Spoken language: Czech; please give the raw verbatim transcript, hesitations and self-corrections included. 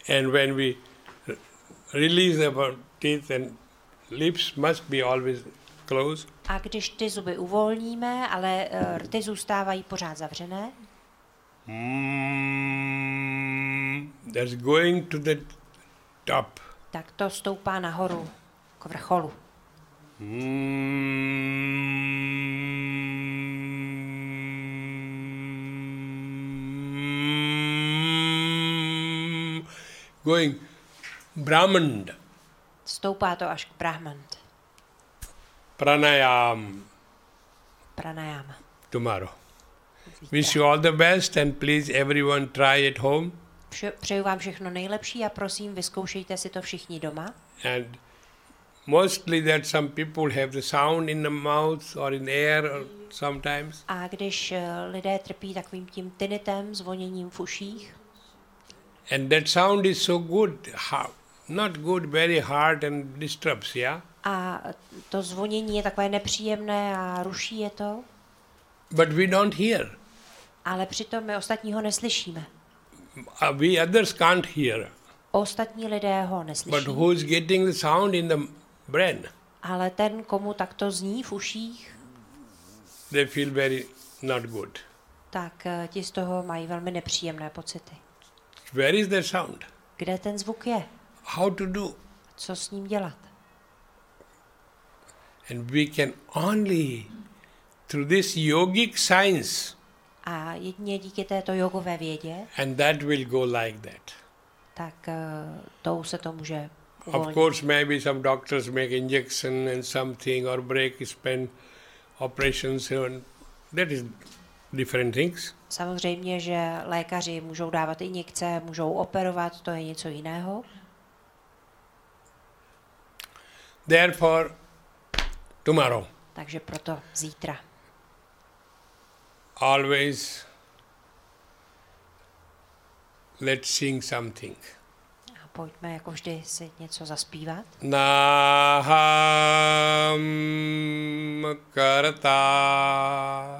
And when we release our teeth and lips must be always closed. A když ty zuby uvolníme, ale uh, rty zůstávají pořád zavřené, Mm, that's going to the top. tak to stoupá nahoru k vrcholu. Mm, going Brahman. Stoupá to až k Brahmant. Pranayam Pranayama. tomorrow. Wish you all the best and please everyone try at home. Vše, přeju vám všechno nejlepší a prosím, vyzkoušejte si to všichni doma. And mostly that some people have the sound in the mouth or in air or sometimes. A když uh, lidé trpí takovým tím tinnitem, zvoněním v uších, And that sound is so good, how, not good, very hard and disturbs, yeah? a to zvonění je takové nepříjemné a ruší je to, But we don't hear. ale přitom my ostatní ho neslyšíme. Uh, we others can't hear. Ostatní lidé ho But neslyší, who is getting the sound in the brain? ale ten, komu takto zní v uších, They feel very not good. tak uh, ti z toho mají velmi nepříjemné pocity. Where is that sound? Kde ten zvuk je? How to do? Co s ním dělat? And we can only, through this yogic science, A jedině díky této jogové vědě, and that will go like that. tak uh, tou se to může Of uvolnit. course, maybe some doctors make injection and something or break span operations, and that is different things. Samozřejmě, že lékaři můžou dávat injekce, můžou operovat, to je něco jiného. Therefore, tomorrow, Takže proto zítra. always let's sing something. A pojďme jako vždy si něco zaspívat. Naham karta